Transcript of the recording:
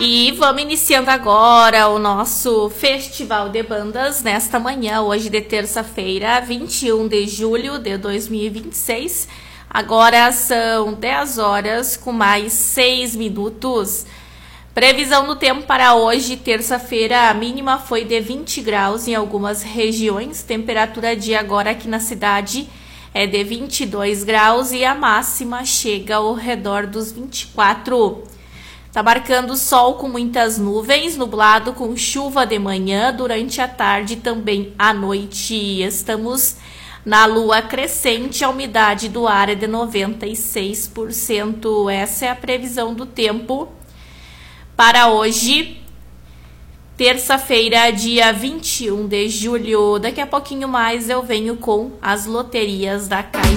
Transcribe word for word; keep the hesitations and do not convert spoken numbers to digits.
E vamos iniciando agora o nosso Festival de Bandas nesta manhã, hoje de terça-feira, vinte e um de julho de dois mil e vinte e seis. Agora são dez horas com mais seis minutos. Previsão do tempo para hoje, terça-feira, a mínima foi de vinte graus em algumas regiões. Temperatura de agora aqui na cidade é de vinte e dois graus e a máxima chega ao redor dos vinte e quatro. Tá marcando sol com muitas nuvens, nublado com chuva de manhã, durante a tarde e também à noite. Estamos na lua crescente, a umidade do ar é de noventa e seis por cento. Essa é a previsão do tempo para hoje, terça-feira, dia vinte e um de julho. Daqui a pouquinho mais eu venho com as loterias da Caixa.